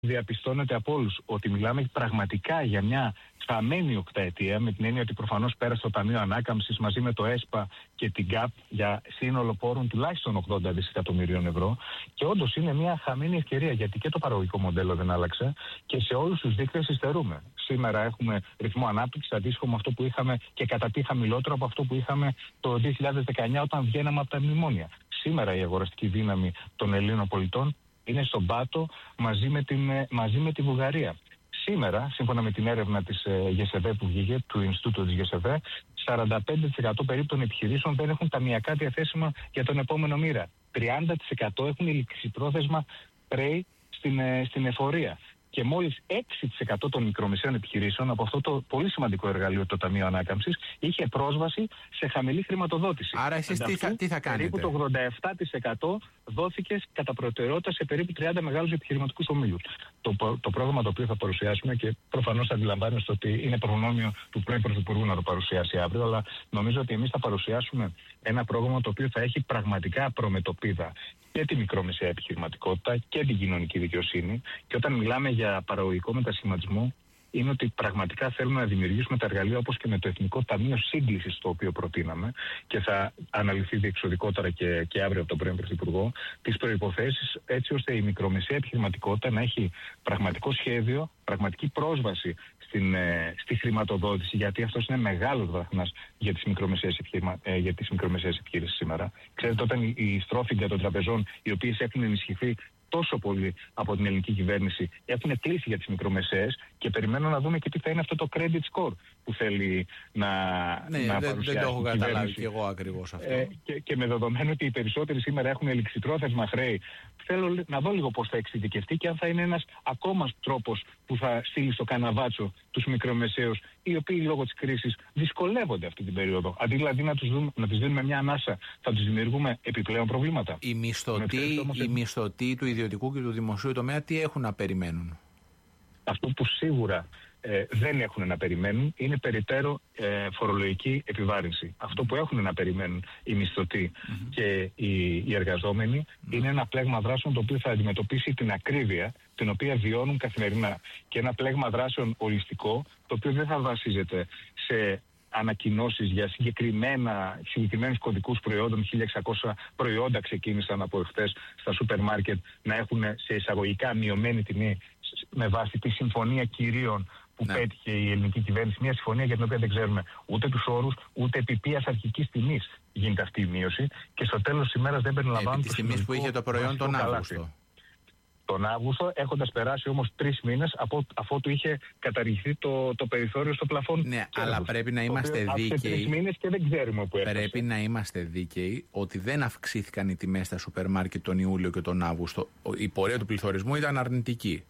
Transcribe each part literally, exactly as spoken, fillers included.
διαπιστώνεται από όλους ότι μιλάμε πραγματικά για μια χαμένη οκταετία, με την έννοια ότι προφανώς πέρασε το Ταμείο Ανάκαμψης μαζί με το ΕΣΠΑ και την ΚΑΠ για σύνολο πόρων τουλάχιστον ογδόντα δισεκατομμυρίων ευρώ. Και όντως είναι μια χαμένη ευκαιρία, γιατί και το παραγωγικό μοντέλο δεν άλλαξε και σε όλους τους δείκτες υστερούμε. Σήμερα έχουμε ρυθμό ανάπτυξης αντίστοιχο με αυτό που είχαμε και κατά τι χαμηλότερο από αυτό που είχαμε το δύο χιλιάδες δεκαεννιά όταν βγαίναμε από τα μνημόνια. Σήμερα η αγοραστική δύναμη των Ελλήνων πολιτών είναι στον πάτο μαζί με, την, μαζί με τη Βουλγαρία. Σήμερα, σύμφωνα με την έρευνα της ΓΕΣΕΒΕ που βγήκε, του Ινστιτούτου της ΓΕΣΕΒΕ, σαράντα πέντε τοις εκατό περίπου των επιχειρήσεων δεν έχουν ταμιακά διαθέσιμα για τον επόμενο μήνα. τριάντα τοις εκατό έχουν ληξιπρόθεσμα πρέι στην, στην εφορία. Και μόλις έξι τοις εκατό των μικρομεσαίων επιχειρήσεων από αυτό το πολύ σημαντικό εργαλείο, το Ταμείο Ανάκαμψης, είχε πρόσβαση σε χαμηλή χρηματοδότηση. Άρα εσείς τι θα, τι θα κάνετε? Περίπου το ογδόντα επτά τοις εκατό δόθηκε κατά προτεραιότητα σε περίπου τριάντα μεγάλους επιχειρηματικούς ομίλους. Το, το πρόγραμμα το οποίο θα παρουσιάσουμε, και προφανώς θα αντιλαμβάνεστε ότι είναι προνόμιο του πρώην Πρωθυπουργού να το παρουσιάσει αύριο, αλλά νομίζω ότι εμείς θα παρουσιάσουμε ένα πρόγραμμα το οποίο θα έχει πραγματικά προμετωπίδα και τη μικρομεσαία επιχειρηματικότητα και την κοινωνική δικαιοσύνη. Και όταν μιλάμε για παραγωγικό μετασχηματισμό, είναι ότι πραγματικά θέλουμε να δημιουργήσουμε τα εργαλεία, όπως και με το Εθνικό Ταμείο Σύγκλησης, το οποίο προτείναμε και θα αναλυθεί διεξοδικότερα και, και αύριο από τον πρώην Πρωθυπουργό, τις προϋποθέσεις έτσι ώστε η μικρομεσαία επιχειρηματικότητα να έχει πραγματικό σχέδιο, πραγματική πρόσβαση στην, ε, στη χρηματοδότηση, γιατί αυτός είναι μεγάλος δράχμας για τις μικρομεσαίες, επιχειρημα, ε, για τις μικρομεσαίες επιχειρήσεις σήμερα. Ξέρετε, όταν οι, οι στρόφιγγα των τραπεζών, οι οποίες έχουν ενισχυθεί τόσο πολύ από την ελληνική κυβέρνηση, έχουν κλείσει για τις μικρομεσαίες και περιμένω να δούμε και τι θα είναι αυτό το credit score που θέλει να, ναι, να δεν, παρουσιάσει. Δεν το έχω καταλάβει και εγώ ακριβώς αυτό. Ε, και, και με δεδομένο ότι οι περισσότεροι σήμερα έχουν ληξιπρόθεσμα χρέη, θέλω να δω λίγο πώς θα εξειδικευτεί και αν θα είναι ένας ακόμα τρόπος που θα στείλει στο καναβάτσο τους μικρομεσαίους, οι οποίοι λόγω της κρίσης δυσκολεύονται αυτή την περίοδο. Αντί δηλαδή να τους, δούμε, να τους δίνουμε μια ανάσα, θα τους δημιουργούμε επιπλέον προβλήματα. Οι μισθωτοί, όμως... οι μισθωτοί του ιδιωτικού και του δημοσίου τομέα τι έχουν να περιμένουν? Αυτό που σίγουρα ε, δεν έχουν να περιμένουν είναι περιττέρω ε, φορολογική επιβάρυνση. Αυτό που έχουν να περιμένουν οι μισθωτοί mm-hmm. και οι, οι εργαζόμενοι mm-hmm. είναι ένα πλέγμα δράσεων το οποίο θα αντιμετωπίσει την ακρίβεια την οποία βιώνουν καθημερινά. Και ένα πλέγμα δράσεων ολιστικό, το οποίο δεν θα βασίζεται σε ανακοινώσεις για συγκεκριμένα, συγκεκριμένους κωδικούς προϊόντων. χίλια εξακόσια προϊόντα ξεκίνησαν από εχθές στα σούπερ μάρκετ να έχουν σε εισαγωγικά μειωμένη τιμή με βάση τη συμφωνία κυρίων που ναι. πέτυχε η ελληνική κυβέρνηση. Μια συμφωνία για την οποία δεν ξέρουμε ούτε τους όρους, ούτε επί ποιας αρχικής τιμής γίνεται αυτή η μείωση. Και στο τέλος της ημέρας δεν περιλαμβάνουν. Επί της τιμής που είχε το προϊόν τον Αύγουστο. Τον Αύγουστο, έχοντας περάσει όμως τρεις μήνες από αφότου είχε καταργηθεί το, το περιθώριο στο πλαφόν. Ναι, αλλά πρέπει να είμαστε δίκαιοι. Τρεις μήνες και δεν ξέρουμε που έφτασε. Πρέπει να είμαστε δίκαιοι ότι δεν αυξήθηκαν οι τιμές στα σούπερ μάρκετ τον Ιούλιο και τον Αύγουστο. Η πορεία του πληθωρισμού ήταν αρνητική.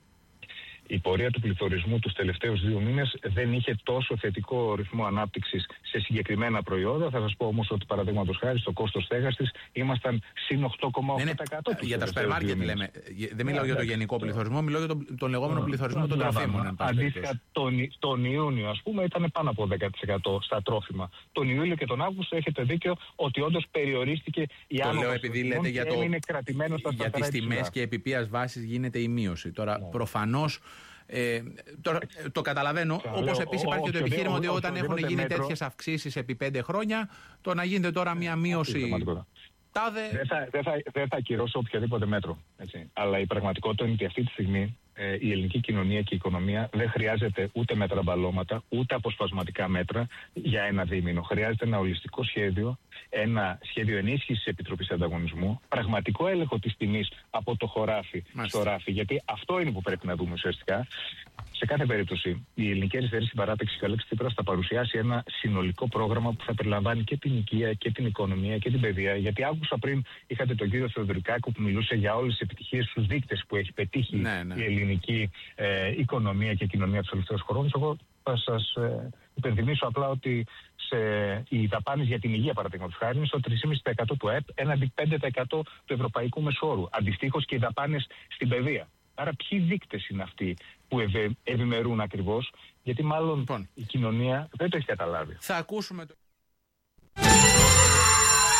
Η πορεία του πληθωρισμού τους τελευταίους δύο μήνες δεν είχε τόσο θετικό ρυθμό ανάπτυξης σε συγκεκριμένα προϊόντα. Θα σας πω όμως ότι παραδείγματος χάρη στο κόστος στέγαστης ήμασταν συν οκτώ κόμμα οκτώ τοις εκατό. Ναι, ναι, για τα σούπερ μάρκετ λέμε. Δεν μιλάω ναι, για το γενικό πληθωρισμό, μιλάω για τον, τον λεγόμενο ναι, πληθωρισμό ναι, των ναι, τροφίμων. Αντίστοιχα, τον, τον Ιούνιο, ας πούμε, ήταν πάνω από δέκα τοις εκατό στα τρόφιμα. Τον Ιούλιο και τον Αύγουστο έχετε δίκιο ότι όντως περιορίστηκε η άνοδος. Το λέω επειδή λέτε για, το, για τις τιμές και επί ποιας βάσης γίνεται η μείωση. Τώρα, προφανώς. Ε, τώρα, το καταλαβαίνω. Όπως επίσης υπάρχει το επιχείρημα ότι όταν έχουν γίνει μέτρο, τέτοιες αυξήσεις επί πέντε χρόνια, το να γίνεται τώρα μια μείωση. Τάδε... Δεν θα, δεν, θα, δεν θα ακυρώσω οποιοδήποτε μέτρο. Έτσι. Αλλά η πραγματικότητα είναι ότι αυτή τη στιγμή ε, η ελληνική κοινωνία και η οικονομία δεν χρειάζεται ούτε μέτρα μπαλώματα, ούτε αποσπασματικά μέτρα για ένα δίμηνο. Χρειάζεται ένα ολιστικό σχέδιο, ένα σχέδιο ενίσχυσης της Επιτροπής Ανταγωνισμού, πραγματικό έλεγχο της τιμής από το χωράφι Μάλιστα. στο ράφι. Γιατί αυτό είναι που πρέπει να δούμε ουσιαστικά. Σε κάθε περίπτωση, η ελληνική αριστερή συμπαράταξη Αλέξη Τσίπρας θα παρουσιάσει ένα συνολικό πρόγραμμα που θα περιλαμβάνει και την οικία και την οικονομία και την παιδεία. Γιατί άκουσα πριν, είχατε τον κύριο Θεοδωρικάκο που μιλούσε για όλες τις επιτυχίες στους δείκτες που έχει πετύχει ναι, ναι. η ελληνική ε, οικονομία και κοινωνία του τελευταίου χρόνου. Εγώ θα σας ε, υπενθυμίσω απλά ότι σε, οι δαπάνες για την υγεία, παραδείγματος χάρη, είναι στο τρία κόμμα πέντε τοις εκατό του ΑΕΠ, έναντι πέντε τοις εκατό του ευρωπαϊκού μεσόρου. Αντιστοίχως και οι δαπάνες στην παιδεία. Άρα ποιοι δείκτες είναι αυτοί που ευε, ευημερούν ακριβώς, γιατί μάλλον λοιπόν, η κοινωνία δεν το έχει καταλάβει. Θα ακούσουμε το...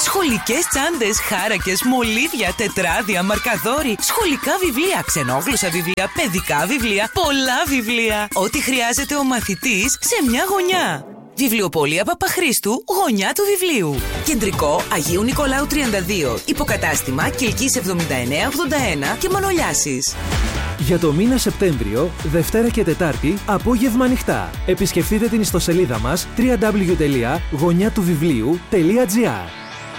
Σχολικές τσάντες, χάρακες, μολύβια, τετράδια, μαρκαδόροι, σχολικά βιβλία, ξενόγλωσσα βιβλία, παιδικά βιβλία, πολλά βιβλία. Ό,τι χρειάζεται ο μαθητής σε μια γωνιά. Βιβλιοπωλεία Παπαχρήστου, γωνιά του βιβλίου. Κεντρικό Αγίου Νικολάου τριάντα δύο. Υποκατάστημα Κιλκής εβδομήντα εννέα ογδόντα ένα και Μανολιάσης. Για το μήνα Σεπτέμβριο, Δευτέρα και Τετάρτη, απόγευμα ανοιχτά. Επισκεφτείτε την ιστοσελίδα μας double-u double-u double-u τελεία γωνιά του βιβλίου τελεία τζι άρ.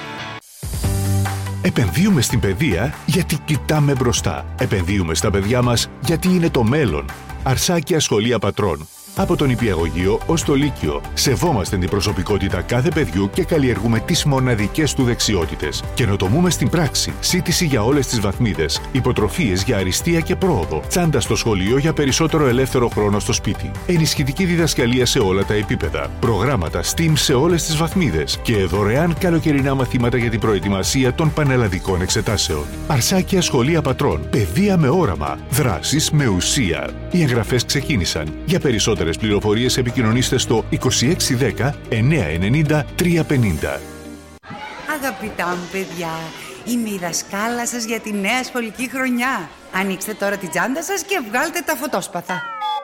Επενδύουμε στην παιδεία γιατί κοιτάμε μπροστά. Επενδύουμε στα παιδιά μας γιατί είναι το μέλλον. Αρσάκια Σχολεία Πατρών. Από τον Νηπιαγωγείο ως το Λύκειο, σεβόμαστε την προσωπικότητα κάθε παιδιού και καλλιεργούμε τις μοναδικές του δεξιότητες. Καινοτομούμε στην πράξη, σύντηση για όλες τις βαθμίδες, υποτροφίες για αριστεία και πρόοδο, τσάντα στο σχολείο για περισσότερο ελεύθερο χρόνο στο σπίτι, ενισχυτική διδασκαλία σε όλα τα επίπεδα, προγράμματα STEAM σε όλες τις βαθμίδες και δωρεάν καλοκαιρινά μαθήματα για την προετοιμασία των πανελλαδικών εξετάσεων. Αρσάκια Σχολεία Πατρών. Παιδεία με όραμα. Δράσεις με ουσία. Οι εγγραφές ξεκίνησαν. Για περισσότερες πληροφορίες επικοινωνήστε στο είκοσι έξι δέκα εννιακόσια ενενήντα τριακόσια πενήντα. Αγαπητά μου παιδιά, είμαι η δασκάλα σας για τη νέα σχολική χρονιά. Ανοίξτε τώρα την τσάντα σας και βγάλτε τα φωτόσπαθα.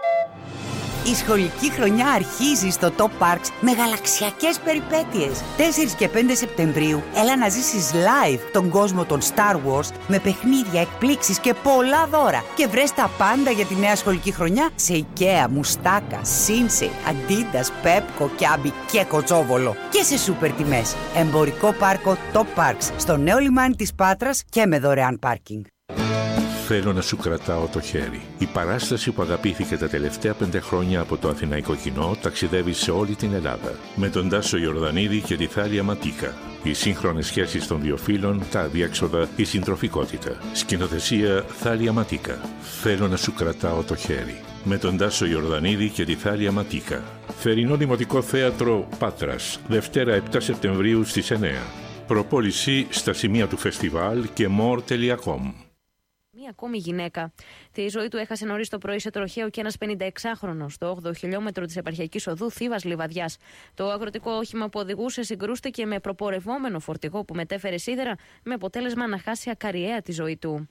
Η σχολική χρονιά αρχίζει στο Top Parks με γαλαξιακές περιπέτειες. τέσσερις και πέντε Σεπτεμβρίου έλα να ζήσεις live τον κόσμο των Star Wars με παιχνίδια, εκπλήξεις και πολλά δώρα. Και βρες τα πάντα για τη νέα σχολική χρονιά σε IKEA, Μουστάκα, Sinsei, Adidas, Pepco, Kiabi και Κοτσόβολο. Και σε σούπερ τιμές. Εμπορικό πάρκο Top Parks στο νέο λιμάνι της Πάτρας και με δωρεάν πάρκινγκ. Θέλω να σου κρατάω το χέρι. Η παράσταση που αγαπήθηκε τα τελευταία πέντε χρόνια από το αθηναϊκό κοινό ταξιδεύει σε όλη την Ελλάδα. Με τον Τάσο Ιορδανίδη και τη Θάλια Ματίκα. Οι σύγχρονες σχέσεις των δύο φύλων, τα αδιέξοδα, η συντροφικότητα. Σκηνοθεσία Θάλια Ματίκα. Θέλω να σου κρατάω το χέρι. Με τον Τάσο Ιορδανίδη και τη Θάλια Ματίκα. Θερινό Δημοτικό Θέατρο Πάτρας. Δευτέρα επτά Σεπτεμβρίου στις εννιά. Προπόληση στα σημεία του φεστιβάλ και more τελεία com. Μία ακόμη γυναίκα. Τη ζωή του έχασε νωρίς το πρωί σε τροχαίο και ένας πενηνταεξάχρονος στο όγδοο χιλιόμετρο της επαρχιακής οδού Θήβας Λιβαδιάς. Το αγροτικό όχημα που οδηγούσε συγκρούστηκε με προπορευόμενο φορτηγό που μετέφερε σίδερα, με αποτέλεσμα να χάσει ακαριέα τη ζωή του.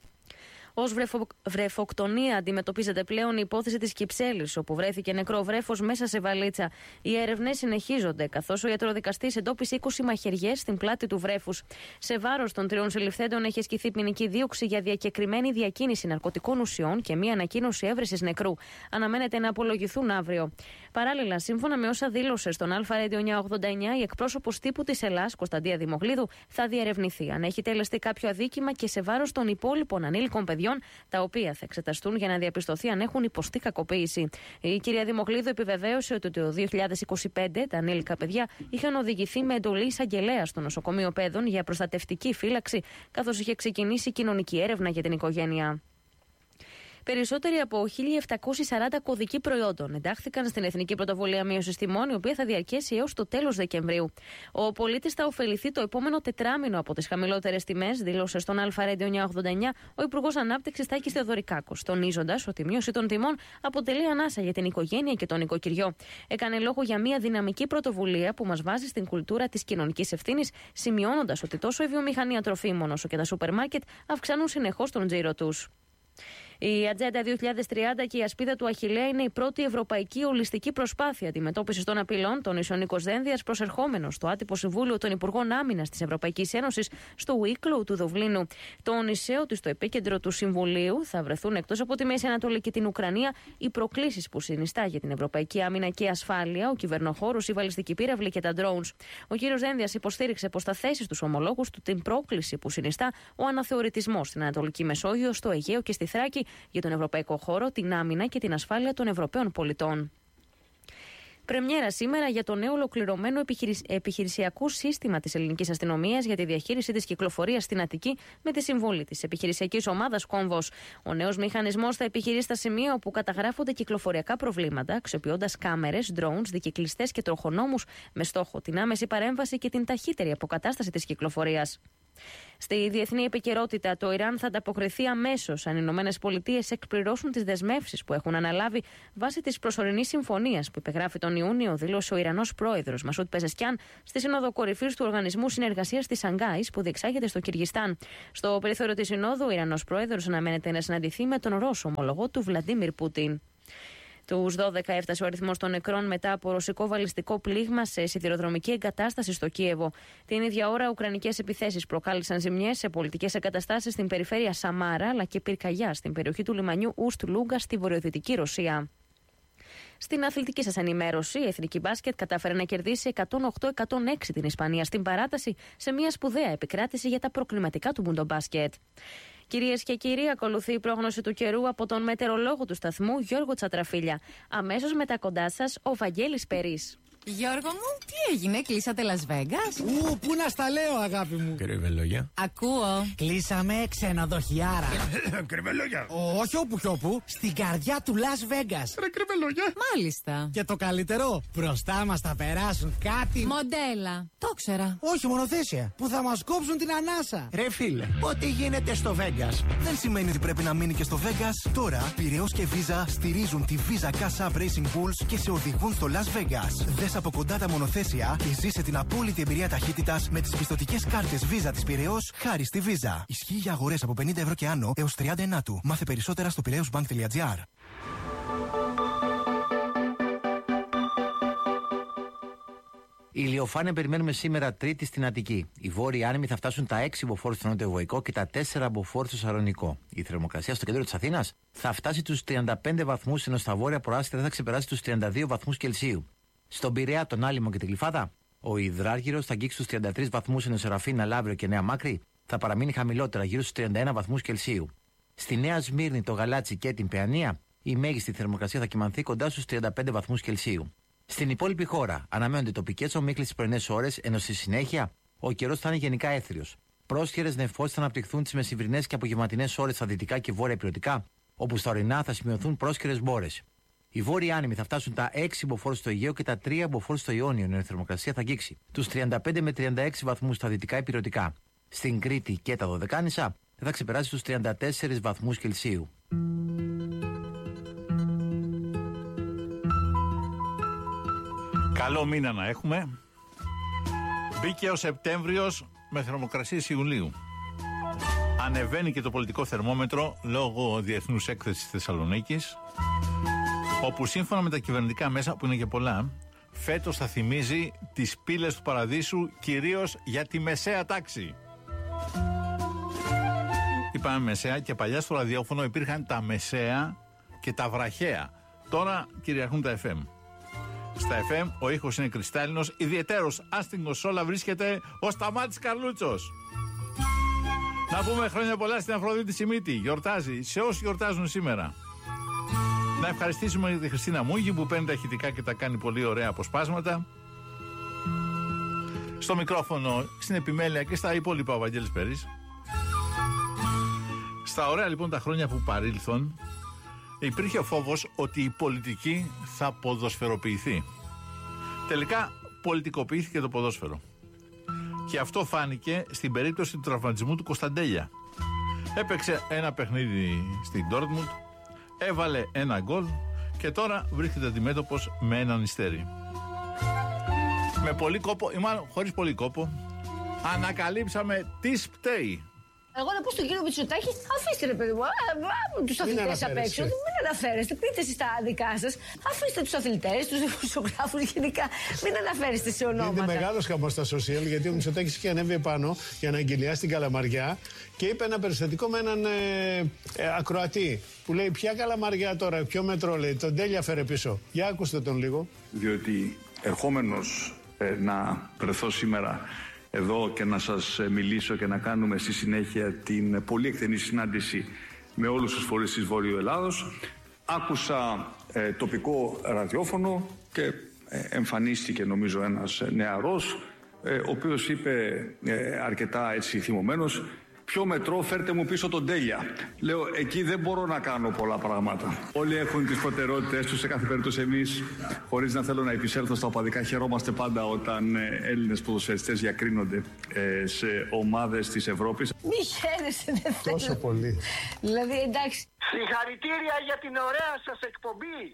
Ως βρεφο... βρεφοκτονία αντιμετωπίζεται πλέον η υπόθεση της Κυψέλης, όπου βρέθηκε νεκρό βρέφος μέσα σε βαλίτσα. Οι έρευνες συνεχίζονται, καθώς ο ιατροδικαστής εντόπισε είκοσι μαχαιριές στην πλάτη του βρέφους. Σε βάρος των τριών συλληφθέντων έχει ασκηθεί ποινική δίωξη για διακεκριμένη διακίνηση ναρκωτικών ουσιών και μία ανακοίνωση έβρεσης νεκρού. Αναμένεται να απολογηθούν αύριο. Παράλληλα, σύμφωνα με όσα δήλωσε στον Αλφα Radio εννιακόσια ογδόντα εννιά, η εκπρόσωπος τύπου της Ελλάς, Κωνσταντία Δημογλίδου, θα διερευνηθεί αν έχει τελεστεί κάποιο αδίκημα και σε βάρος των υπόλοιπων ανήλικων παιδιών, τα οποία θα εξεταστούν για να διαπιστωθεί αν έχουν υποστεί κακοποίηση. Η κυρία Δημογλίδου επιβεβαίωσε ότι το δύο χιλιάδες είκοσι πέντε τα ανήλικα παιδιά είχαν οδηγηθεί με εντολή εισαγγελέα στο νοσοκομείο παιδών για προστατευτική φύλαξη, καθώς είχε ξεκινήσει κοινωνική έρευνα για την οικογένεια. Περισσότεροι από χίλια επτακόσιοι σαράντα κωδικοί προϊόντων εντάχθηκαν στην Εθνική Πρωτοβουλία Μείωσης Τιμών, η οποία θα διαρκέσει έως το τέλος Δεκεμβρίου. Ο πολίτης θα ωφεληθεί το επόμενο τετράμινο από τις χαμηλότερες τιμές, δήλωσε στον Αλφα Radio εννιακόσια ογδόντα εννιά ο Υπουργός Ανάπτυξης Τάκης Θεοδωρικάκος, τονίζοντας ότι η μείωση των τιμών αποτελεί ανάσα για την οικογένεια και τον νοικοκυριό. Έκανε λόγο για μια δυναμική πρωτοβουλία που μας βάζει στην κουλτούρα της κοινωνικής ευθύνης, σημειώνοντας ότι τόσο η βιομηχανία τροφίμων όσο και τα σούπερ μάρκετ αυξάνουν συνεχώς τον τζίρο τους. Η Ατζέντα δύο χιλιάδες τριάντα και η ασπίδα του Αχιλλέα είναι η πρώτη ευρωπαϊκή ολιστική προσπάθεια αντιμετώπισης των απειλών, τόνισε ο Νίκος Δένδιας, προσερχόμενος στο άτυπο Συμβούλιο των Υπουργών Άμυνας της Ευρωπαϊκής Ένωσης στο Wicklow του Δουβλίνου. Τόνισε ότι στο επίκεντρο του Συμβουλίου θα βρεθούν, εκτός από τη Μέση Ανατολή και την Ουκρανία, οι προκλήσεις που συνιστά για την ευρωπαϊκή άμυνα και ασφάλεια, ο κυβερνοχώρος, η βαλιστική πύραυλη και τα drones. Ο κ. Δένδιας υποστήριξε πως θα θέσει στους ομολόγους του την πρόκληση που συνιστά ο αναθεωρητισμός στην Ανατολική Μεσόγειο, στο Αιγαίο και στη Θράκη, για τον ευρωπαϊκό χώρο, την άμυνα και την ασφάλεια των Ευρωπαίων πολιτών. Πρεμιέρα σήμερα για το νέο ολοκληρωμένο επιχειρησ... επιχειρησιακό σύστημα της ελληνικής αστυνομίας για τη διαχείριση της κυκλοφορίας στην Αττική με τη συμβολή της επιχειρησιακής ομάδας Κόμβος. Ο νέος μηχανισμός θα επιχειρεί στα σημεία όπου καταγράφονται κυκλοφοριακά προβλήματα, αξιοποιώντας κάμερες, drones, δικυκλιστές και τροχονόμους, με στόχο την άμεση παρέμβαση και την ταχύτερη αποκατάσταση της κυκλοφορίας. Στη διεθνή επικαιρότητα, το Ιράν θα ανταποκριθεί αμέσως αν οι Ηνωμένες Πολιτείες εκπληρώσουν τις δεσμεύσεις που έχουν αναλάβει βάσει της προσωρινής συμφωνίας που υπεγράφει τον Ιούνιο, δήλωσε ο Ιρανός πρόεδρος Μασούτ Πεζεσκιάν στη Σύνοδο Κορυφής του Οργανισμού Συνεργασίας της Σανγκάης που διεξάγεται στο Κυργιστάν. Στο περιθώριο της Συνόδου, ο Ιρανός πρόεδρος αναμένεται να συναντηθεί με τον Ρώσο ομολογό του Βλαντίμιρ Πούτιν. Τους δώδεκα έφτασε ο αριθμός των νεκρών μετά από ρωσικό βαλιστικό πλήγμα σε σιδηροδρομική εγκατάσταση στο Κίεβο. Την ίδια ώρα, ουκρανικές επιθέσεις προκάλεσαν ζημιές σε πολιτικές εγκαταστάσεις στην περιφέρεια Σαμάρα αλλά και πυρκαγιά στην περιοχή του λιμανιού Ουστ-Λούγκα στη βορειοδυτική Ρωσία. Στην αθλητική σας ενημέρωση, η Εθνική Μπάσκετ κατάφερε να κερδίσει εκατόν οκτώ εκατόν έξι την Ισπανία στην παράταση σε μια σπουδαία επικράτηση για τα προκριματικά του Μουντομπάσκετ. Κυρίες και κύριοι, ακολουθεί η πρόγνωση του καιρού από τον μετεωρολόγο του σταθμού Γιώργο Τσατραφίλια. Αμέσως μετά κοντά σας ο Βαγγέλης Περής. Γιώργο μου, τι έγινε, κλείσατε Las Vegas? Ου, πού να στα λέω, αγάπη μου. Κρυβελόγια. Ακούω. Κλείσαμε ξενοδοχιάρα. Κρυβελόγια. Όχι όπου κι όπου, στην καρδιά του Las Vegas. Ρε κρυβελόγια. Μάλιστα. Και το καλύτερο, μπροστά μας θα περάσουν κάτι. Μοντέλα. Το ξέρα. Όχι, μονοθέσια. Που θα μας κόψουν την ανάσα. Ρε φίλε, ό,τι γίνεται στο Vegas δεν σημαίνει ότι πρέπει να μείνει και στο Vegas. Τώρα, Πειραιώς και Visa στηρίζουν τη Visa Cash App Racing Bulls και σε οδηγούν στο Las Vegas. Δες από κοντά τα μονοθέσια και ζήσε την απόλυτη εμπειρία ταχύτητας με τις πιστωτικές κάρτες Visa της Πειραιώς χάρη στη Visa. Ισχύει για αγορές από πενήντα ευρώ και άνω έως τριάντα ενάτου. Μάθε περισσότερα στο πειραιώσμπανκ τελεία τζι άρ. Ηλιοφάνεια περιμένουμε σήμερα Τρίτη στην Αττική. Οι βόρειοι άνεμοι θα φτάσουν τα έξι μποφόρ στο νότιο-βορραϊκό και τα τέσσερα μποφόρ στο Σαρονικό. Η θερμοκρασία στο κέντρο της Αθήνας θα φτάσει τους τριάντα πέντε βαθμούς, ενώ στα βόρεια προάστια θα ξεπεράσει τους τριάντα δύο βαθμούς Κελσίου. Στον Πειραιά, τον Άλυμο και την Γλυφάδα, ο Υδράργυρος θα αγγίξει τους τριάντα τρεις βαθμούς, ενώ Σεραφείνα, Λαύριο και Νέα Μάκρη θα παραμείνει χαμηλότερα, γύρω στους τριάντα ένα βαθμούς Κελσίου. Στη Νέα Σμύρνη, το Γαλάτσι και την Παιανία, η μέγιστη θερμοκρασία θα κυμανθεί κοντά στους τριάντα πέντε βαθμούς Κελσίου. Στην υπόλοιπη χώρα αναμένονται τοπικές ομίχλες τις πρωινές ώρες, ενώ στη συνέχεια ο καιρός θα είναι γενικά έθριος. Πρόσχερες νεφώσεις θα αναπτυχθούν τις μεσημβρινές και απογευματινές ώρες στα δυτικά και βόρεια υπηρετικά, όπου στα ορεινά θα σημειωθούν πρόσχερες μπόρες. Οι βόρειοι άνεμοι θα φτάσουν τα έξι μποφόρ στο Αιγαίο και τα τρία μποφόρ στο Ιόνιο, ενώ η θερμοκρασία θα αγγίξει τους τριάντα πέντε με τριάντα έξι βαθμούς στα δυτικά υπηρετικά. Στην Κρήτη και τα Δωδεκάνησα θα ξεπεράσει τους τριάντα τέσσερις βαθμούς Κελσίου. Καλό μήνα να έχουμε. Μπήκε ο Σεπτέμβριος με θερμοκρασίες Ιουλίου. Ανεβαίνει και το πολιτικό θερμόμετρο λόγω διεθνούς έκθεσης της Θεσσαλονίκης, όπου σύμφωνα με τα κυβερνητικά μέσα, που είναι και πολλά, φέτος θα θυμίζει τις πύλες του παραδείσου, κυρίως για τη μεσαία τάξη. Είπαμε μεσαία και παλιά στο ραδιόφωνο υπήρχαν τα μεσαία και τα βραχαία. Τώρα κυριαρχούν τα εφ εμ. Στα εφ εμ ο ήχος είναι κρυστάλλινος, ιδιαιτέρως άστιγος όλα βρίσκεται ο Σταμάτης Καρλούτσος. Να πούμε χρόνια πολλά στην Αφροδίτη Σιμίτη, γιορτάζει σε όσοι γιορτάζουν σήμερα. Να ευχαριστήσουμε τη Χριστίνα Μούγη που παίρνει τα ηχητικά και τα κάνει πολύ ωραία αποσπάσματα. Στο μικρόφωνο, στην επιμέλεια και στα υπόλοιπα ο Βαγγέλης Περής. Στα ωραία λοιπόν τα χρόνια που παρήλθον, υπήρχε ο φόβος ότι η πολιτική θα ποδοσφαιροποιηθεί. Τελικά πολιτικοποιήθηκε το ποδόσφαιρο. Και αυτό φάνηκε στην περίπτωση του τραυματισμού του Κωνσταντέλια. Έπαιξε ένα παιχνίδι στην Ντόρτμουντ, έβαλε ένα γκολ και τώρα βρίσκεται αντιμέτωπος με έναν Αστέρι. Με πολύ κόπο, ή μάλλον χωρίς πολύ κόπο, ανακαλύψαμε τι φταίει. Εγώ να πω στον κύριο Μητσοτάκη, αφήστε ρε παιδί μου, τους αθλητές απ' έξω, μην αναφέρεστε, πείτε εσείς τα δικά σας, αφήστε τους αθλητές, τους δημοσιογράφους γενικά, μην αναφέρεστε σε ονόματα. Είναι μεγάλος χαμός στα social, γιατί ο Μητσοτάκης είχε ανέβει επάνω για να εγκυλιάσει την Καλαμαριά και είπε ένα περιστατικό με έναν ε, ε, ακροατή που λέει ποια Καλαμαριά τώρα, ποιο μετρό λέει, τον Τέλεια φέρε πίσω. Για ακούστε τον λίγο. Διότι ερχόμενος ε, να βρεθώ σήμερα εδώ και να σας μιλήσω και να κάνουμε στη συνέχεια την πολύ εκτενή συνάντηση με όλους τους φορείς της Βόρειο Ελλάδος, άκουσα ε, τοπικό ραδιόφωνο και ε, εμφανίστηκε νομίζω ένας νεαρός ε, ο οποίος είπε ε, αρκετά έτσι θυμωμένος, Ποιο μετρό, φέρτε μου πίσω τον Τέλεια. Λέω, εκεί δεν μπορώ να κάνω πολλά πράγματα. Όλοι έχουν τις προτεραιότητες τους, σε κάθε περίπτωση εμείς, χωρίς να θέλω να επισέλθω στα οπαδικά, χαιρόμαστε πάντα όταν ε, Έλληνες ποδοσφαιριστές διακρίνονται ε, σε ομάδες της Ευρώπης. Μη χαίρεσαι, δεν θέλω. Τόσο πολύ. Δηλαδή, εντάξει. Συγχαρητήρια για την ωραία σας εκπομπή.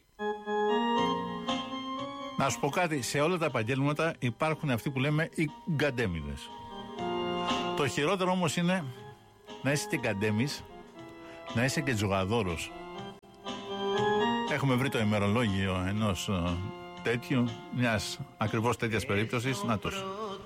Να σου πω κάτι, σε όλα τα επαγγέλματα υπάρχουν αυτοί που λέμε οι γκαντέμιδες. Το χειρότερο όμως είναι να είσαι και γκαντέμις, να είσαι και τζογαδόρος. Έχουμε βρει το ημερολόγιο ενός τέτοιου, μιας ακριβώς τέτοιας περίπτωσης, να τους.